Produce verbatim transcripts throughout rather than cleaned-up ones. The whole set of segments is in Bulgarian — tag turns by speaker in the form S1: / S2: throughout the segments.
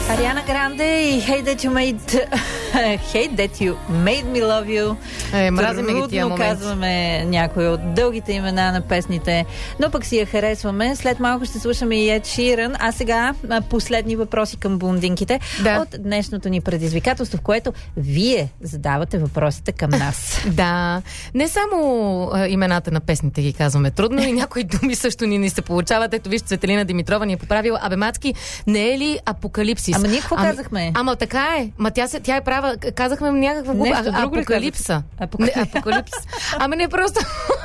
S1: Ариана Гранде и Hey That You Made Hey That You Made Me Love You.
S2: Е, мразиме ги тия моменти.
S1: Казваме някои от дългите имена на песните, но пък си я харесваме. След малко ще слушаме и Ед Ширън. А сега последни въпроси към блондинките да. От днешното ни предизвикателство, в което вие задавате въпросите към нас.
S2: Да. Не само а, имената на песните ги казваме трудно, и някои думи също ни не се получават. Ето виж, Цветелина Димитрова ни е поправила. Абе, Мацки, не е ли апокалипсис?
S1: Ама ние какво ами, казахме?
S2: Ама така е. Ма тя, тя е права. Казахме някаква глупа. А, апокалипса.
S1: Апокалипс.
S2: Не, апокалипс. Ама не просто...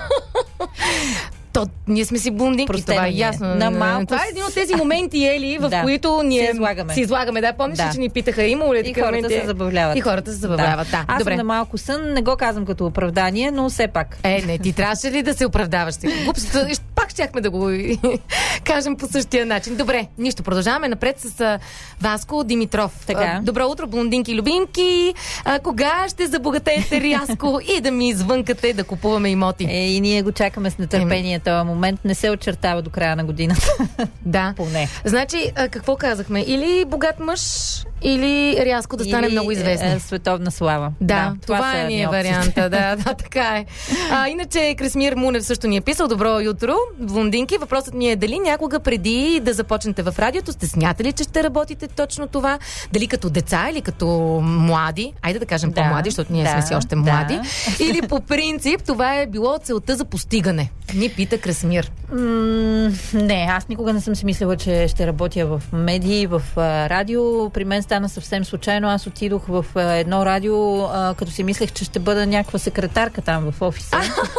S2: То, ние сме си блондинки, това е ясно.
S1: На малко...
S2: Това е един от тези моменти, Ели, в
S1: да. които
S2: ние
S1: си излагаме.
S2: Си излагаме. Да, помниш ли,
S1: да.
S2: че ни питаха, има ли
S1: и хората
S2: моменти?
S1: се забавляват.
S2: И хората се забавляват, да. да.
S1: Аз
S2: Добре.
S1: съм на малко сън, не го казвам като оправдание, но все пак.
S2: Е, не, ти трябваше ли да се оправдаваш? Глупството, пак щяхме да го кажем по същия начин. Добре, нищо, продължаваме напред с Васко Димитров.
S1: Така.
S2: Добро утро, блондинки, любимки. А, кога ще забогатеете рязко и да ми извънкате да купуваме имоти?
S1: Е, и ние го чакаме с нетърпение този момент. Не се очертава до края на годината.
S2: Да.
S1: Поне.
S2: Значи, а, какво казахме? Или богат мъж, или рязко да стане
S1: или,
S2: много известни.
S1: Е, световна слава.
S2: Да,
S1: да
S2: това, това е ни е варианта. Да, да, така е. А, иначе Красимир Мунев също ни е писал. Добро утро, блондинки. Въпросът ми е дали някога преди да започнете в радиото сте смятали, че ще работите точно това? Дали като деца или като млади? Айде да кажем да, по-млади, защото ние да, сме си още млади. Да. Или по принцип това е било целта за постигане? Ни пита Красимир.
S1: М- не, аз никога не съм си мислила, че ще работя в медии, в а, радио. При мен стана съвсем случайно. Аз отидох в а, едно радио, а, като си мислех, че ще бъда някаква секретарка там в офиса.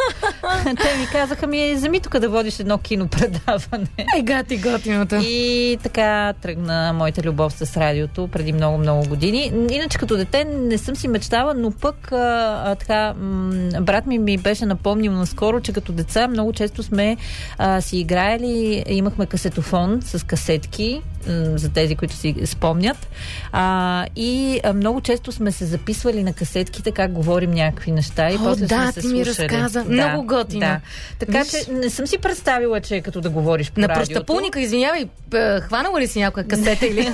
S1: Те ми казаха, ми вземи тук да водиш едно кинопредаване.
S2: Ай, гати, готиното.
S1: И така тръгна моята любов с радиото преди много-много години. Иначе като дете не съм си мечтала, но пък а, а, така, м- брат ми ми беше напомнил наскоро, че като деца много често сме а, си играели, имахме касетофон с касетки, м- за тези, които си спомнят. А, и а, много често сме се записвали на касетките как говорим някакви неща и
S2: О,
S1: после
S2: да,
S1: сме се
S2: ти ми
S1: слушали.
S2: разказа.
S1: Да,
S2: много готино.
S1: Да. Така
S2: Виж...
S1: че не съм си представила, че е като да говориш по
S2: на
S1: радиото.
S2: На простапулника, извинявай, хванала ли си някоя касета или...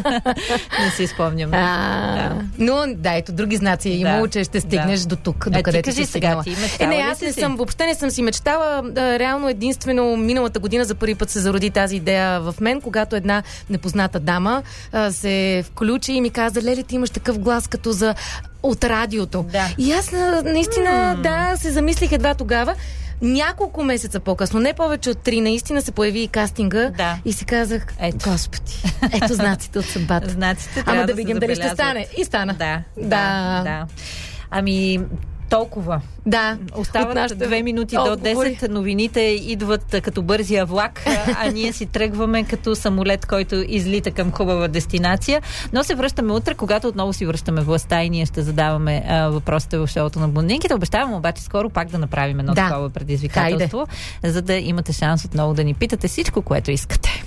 S1: Не си спомням.
S2: А, да. Но да, ето други знаци е имало, да, че ще стигнеш да. До тук, до където си стигнала.
S1: Е,
S2: не, аз не съм, въобще не съм си мечтала. Да, реално единствено миналата година за първи път се зароди тази идея в мен, когато една непозната дама а, се включи и ми каза: Леле, ти имаш такъв глас като за от радиото. Да. И аз наистина, mm. да, се замислих едва тогава. Няколко месеца по-късно, не повече от три, наистина се появи и кастинга, да. И си казах: ето, Господи, ето знаците от съдбата.
S1: Знаците
S2: Ама да,
S1: да
S2: видим дали ще стане. И стана.
S1: Да,
S2: да.
S1: да. да. Ами, толкова.
S2: Да.
S1: Остават нашите... две минути до десет. Новините идват като бързия влак, а ние си тръгваме като самолет, който излита към хубава дестинация. Но се връщаме утре, когато отново си връщаме властта и ние ще задаваме а, въпросите в шоуто на блондинките. Обещавам обаче скоро пак да направим едно да. Такова предизвикателство, Хайде. За да имате шанс отново да ни питате всичко, което искате.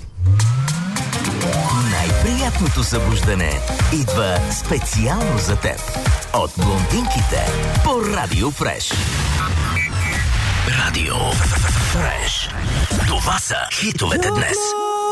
S3: Най-приятното събуждане идва специално за теб от блондинките по Радио Фреш. Радио Фреш. Това са хитовете днес.